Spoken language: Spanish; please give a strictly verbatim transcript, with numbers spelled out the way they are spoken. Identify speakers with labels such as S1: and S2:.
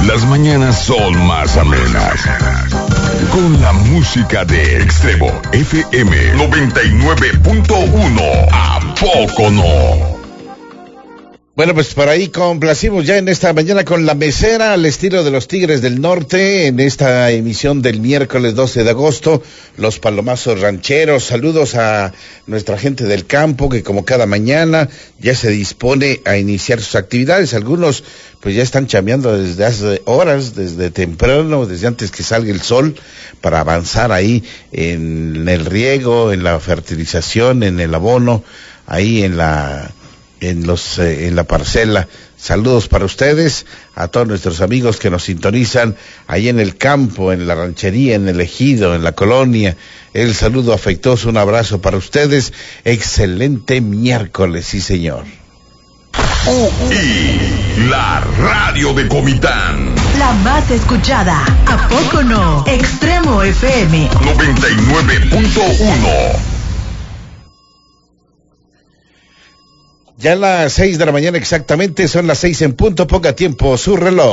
S1: las mañanas son más amenas. Con la música de Extremo F M noventa y nueve punto uno. ¿A poco no?
S2: Bueno, pues por ahí complacimos ya en esta mañana con La Mesera, al estilo de los Tigres del Norte, en esta emisión del miércoles doce de agosto, los palomazos rancheros. Saludos a nuestra gente del campo que como cada mañana ya se dispone a iniciar sus actividades. Algunos pues ya están chambeando desde hace horas, desde temprano, desde antes que salga el sol, para avanzar ahí en el riego, en la fertilización, en el abono, ahí en la... en los eh, en la parcela. Saludos para ustedes, a todos nuestros amigos que nos sintonizan ahí en el campo, en la ranchería, en el ejido, en la colonia. El saludo afectuoso, un abrazo para ustedes. Excelente miércoles, sí señor.
S1: Y la radio de Comitán,
S3: la más escuchada, ¿a poco no? Extremo F M
S1: noventa y nueve punto uno.
S2: Ya a las seis de la mañana exactamente, son las seis en punto, ponga tiempo su reloj.